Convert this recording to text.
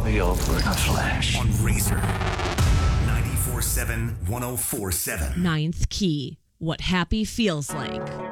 revealed in a flash. On Razor. 94.7, 104.7. Ninth Key. What happy feels like.